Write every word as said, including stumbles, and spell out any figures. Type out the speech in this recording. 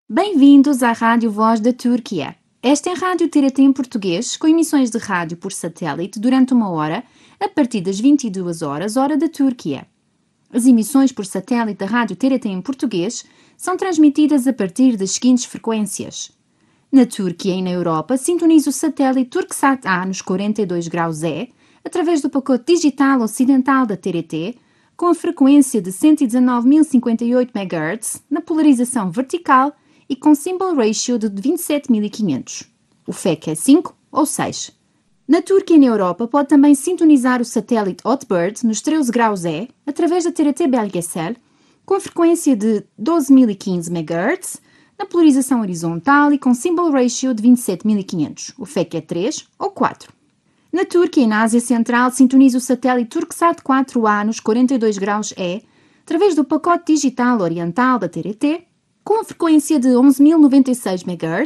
Bem-vindos à Rádio Voz da Turquia. Esta é a Rádio T R T em português, com emissões de rádio por satélite durante uma hora, a partir das vinte e duas horas, hora da Turquia. As emissões por satélite da Rádio T R T em português são transmitidas a partir das seguintes frequências. Na Turquia e na Europa, sintonize o satélite Turksat A nos quarenta e dois graus E, através do pacote digital ocidental da T R T, com a frequência de cento e dezanove mil e cinquenta e oito megahertz, na polarização vertical e com symbol ratio de vinte e sete mil e quinhentos. O F E C é cinco ou seis. Na Turquia e na Europa pode também sintonizar o satélite Hotbird nos treze graus E, através da T R T Belgesel, com a frequência de doze mil e quinze megahertz, na polarização horizontal e com symbol ratio de vinte e sete mil e quinhentos. O F E C é três ou quatro. Na Turquia e na Ásia Central, sintoniza o satélite Turksat quatro A nos quarenta e dois graus E, através do pacote digital oriental da T R T, com a frequência de onze mil e noventa e seis megahertz,